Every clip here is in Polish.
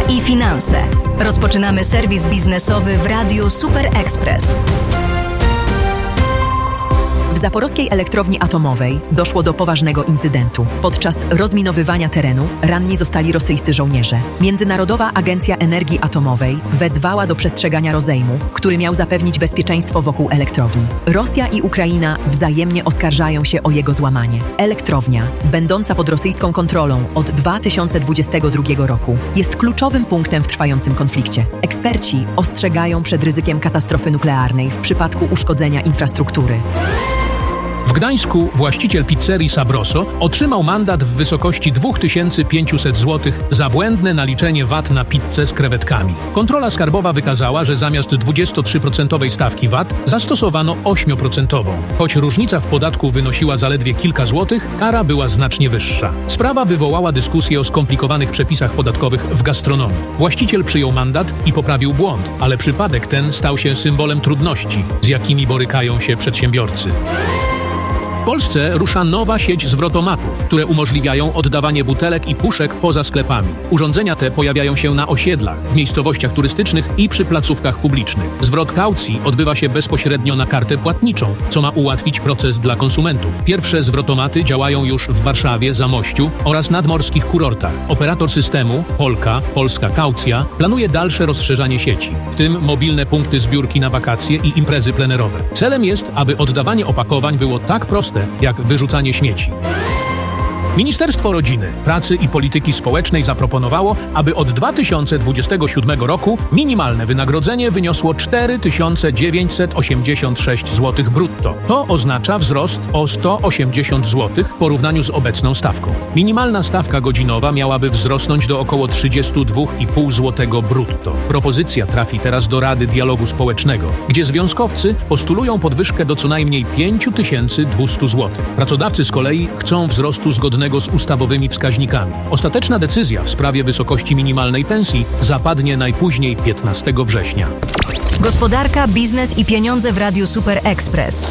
i finanse. Rozpoczynamy serwis biznesowy w Radiu Super Express. W Zaporowskiej Elektrowni Atomowej doszło do poważnego incydentu. Podczas rozminowywania terenu ranni zostali rosyjscy żołnierze. Międzynarodowa Agencja Energii Atomowej wezwała do przestrzegania rozejmu, który miał zapewnić bezpieczeństwo wokół elektrowni. Rosja i Ukraina wzajemnie oskarżają się o jego złamanie. Elektrownia, będąca pod rosyjską kontrolą od 2022 roku, jest kluczowym punktem w trwającym konflikcie. Eksperci ostrzegają przed ryzykiem katastrofy nuklearnej w przypadku uszkodzenia infrastruktury. W Gdańsku właściciel pizzerii Sabroso otrzymał mandat w wysokości 2500 zł za błędne naliczenie VAT na pizzę z krewetkami. Kontrola skarbowa wykazała, że zamiast 23% stawki VAT zastosowano 8%. Choć różnica w podatku wynosiła zaledwie kilka złotych, kara była znacznie wyższa. Sprawa wywołała dyskusję o skomplikowanych przepisach podatkowych w gastronomii. Właściciel przyjął mandat i poprawił błąd, ale przypadek ten stał się symbolem trudności, z jakimi borykają się przedsiębiorcy. W Polsce rusza nowa sieć zwrotomatów, które umożliwiają oddawanie butelek i puszek poza sklepami. Urządzenia te pojawiają się na osiedlach, w miejscowościach turystycznych i przy placówkach publicznych. Zwrot kaucji odbywa się bezpośrednio na kartę płatniczą, co ma ułatwić proces dla konsumentów. Pierwsze zwrotomaty działają już w Warszawie, Zamościu oraz nadmorskich kurortach. Operator systemu, Polska Kaucja, planuje dalsze rozszerzanie sieci, w tym mobilne punkty zbiórki na wakacje i imprezy plenerowe. Celem jest, aby oddawanie opakowań było tak proste, jak wyrzucanie śmieci. Ministerstwo Rodziny, Pracy i Polityki Społecznej zaproponowało, aby od 2027 roku minimalne wynagrodzenie wyniosło 4986 zł brutto. To oznacza wzrost o 180 zł w porównaniu z obecną stawką. Minimalna stawka godzinowa miałaby wzrosnąć do około 32,5 zł brutto. Propozycja trafi teraz do Rady Dialogu Społecznego, gdzie związkowcy postulują podwyżkę do co najmniej 5200 zł. Pracodawcy z kolei chcą wzrostu zgodnego z ustawowymi wskaźnikami. Ostateczna decyzja w sprawie wysokości minimalnej pensji zapadnie najpóźniej 15 września. Gospodarka, biznes i pieniądze w Radiu Super Express.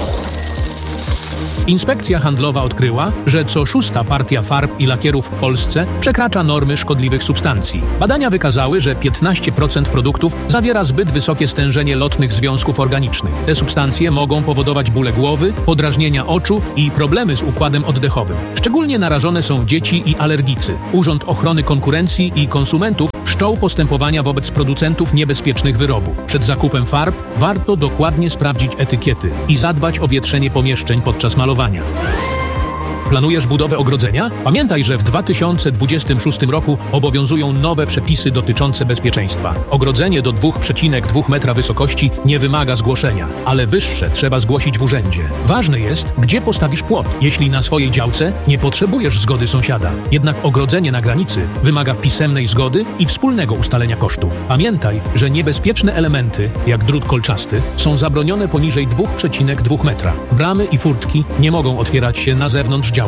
Inspekcja handlowa odkryła, że co 6. partia farb i lakierów w Polsce przekracza normy szkodliwych substancji. Badania wykazały, że 15% produktów zawiera zbyt wysokie stężenie lotnych związków organicznych. Te substancje mogą powodować bóle głowy, podrażnienia oczu i problemy z układem oddechowym. Szczególnie narażone są dzieci i alergicy. Urząd Ochrony Konkurencji i Konsumentów wszczął postępowania wobec producentów niebezpiecznych wyrobów. Przed zakupem farb warto dokładnie sprawdzić etykiety i zadbać o wietrzenie pomieszczeń podczas malowania. Planujesz budowę ogrodzenia? Pamiętaj, że w 2026 roku obowiązują nowe przepisy dotyczące bezpieczeństwa. Ogrodzenie do 2,2 metra wysokości nie wymaga zgłoszenia, ale wyższe trzeba zgłosić w urzędzie. Ważne jest, gdzie postawisz płot, jeśli na swojej działce nie potrzebujesz zgody sąsiada. Jednak ogrodzenie na granicy wymaga pisemnej zgody i wspólnego ustalenia kosztów. Pamiętaj, że niebezpieczne elementy, jak drut kolczasty, są zabronione poniżej 2,2 metra. Bramy i furtki nie mogą otwierać się na zewnątrz działki.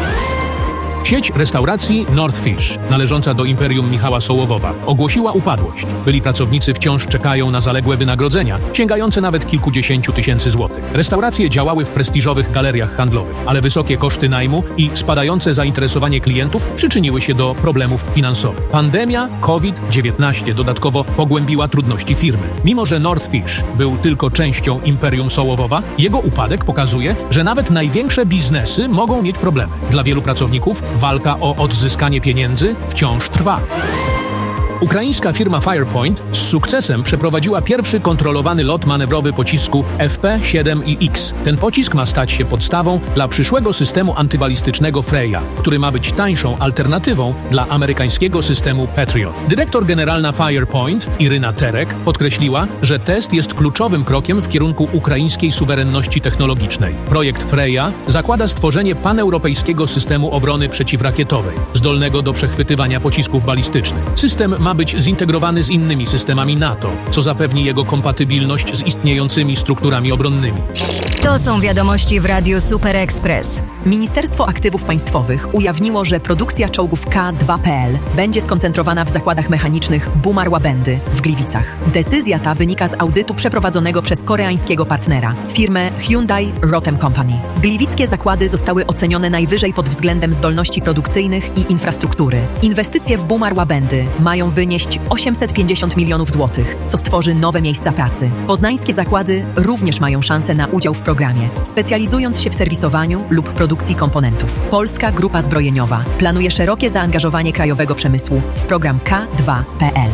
Sieć restauracji North Fish, należąca do Imperium Michała Sołowowa, ogłosiła upadłość. Byli pracownicy wciąż czekają na zaległe wynagrodzenia, sięgające nawet kilkudziesięciu tysięcy złotych. Restauracje działały w prestiżowych galeriach handlowych, ale wysokie koszty najmu i spadające zainteresowanie klientów przyczyniły się do problemów finansowych. Pandemia COVID-19 dodatkowo pogłębiła trudności firmy. Mimo że North Fish był tylko częścią Imperium Sołowowa, jego upadek pokazuje, że nawet największe biznesy mogą mieć problemy. Dla wielu pracowników walka o odzyskanie pieniędzy wciąż trwa. Ukraińska firma Firepoint z sukcesem przeprowadziła pierwszy kontrolowany lot manewrowy pocisku FP-7IX. Ten pocisk ma stać się podstawą dla przyszłego systemu antybalistycznego Freya, który ma być tańszą alternatywą dla amerykańskiego systemu Patriot. Dyrektor generalna Firepoint, Iryna Terek, podkreśliła, że test jest kluczowym krokiem w kierunku ukraińskiej suwerenności technologicznej. Projekt Freya zakłada stworzenie paneuropejskiego systemu obrony przeciwrakietowej, zdolnego do przechwytywania pocisków balistycznych. System ma być zintegrowany z innymi systemami NATO, co zapewni jego kompatybilność z istniejącymi strukturami obronnymi. To są wiadomości w Radiu Super Express. Ministerstwo Aktywów Państwowych ujawniło, że produkcja czołgów K2PL będzie skoncentrowana w zakładach mechanicznych Bumar-Łabędy w Gliwicach. Decyzja ta wynika z audytu przeprowadzonego przez koreańskiego partnera, firmę Hyundai Rotem Company. Gliwickie zakłady zostały ocenione najwyżej pod względem zdolności produkcyjnych i infrastruktury. Inwestycje w Bumar-Łabędy mają wynieść 850 milionów złotych, co stworzy nowe miejsca pracy. Poznańskie zakłady również mają szansę na udział w programie, specjalizując się w serwisowaniu lub produkcji komponentów. Polska Grupa Zbrojeniowa planuje szerokie zaangażowanie krajowego przemysłu w program K2PL.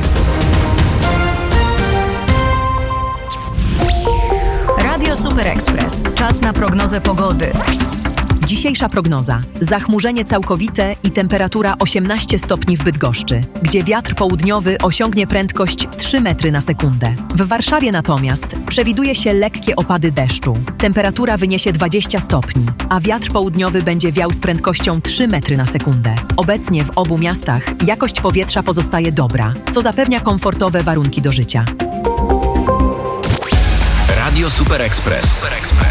Radio Super Express. Czas na prognozę pogody. Dzisiejsza prognoza. Zachmurzenie całkowite i temperatura 18 stopni w Bydgoszczy, gdzie wiatr południowy osiągnie prędkość 3 metry na sekundę. W Warszawie natomiast przewiduje się lekkie opady deszczu. Temperatura wyniesie 20 stopni, a wiatr południowy będzie wiał z prędkością 3 metry na sekundę. Obecnie w obu miastach jakość powietrza pozostaje dobra, co zapewnia komfortowe warunki do życia. Radio Super Express.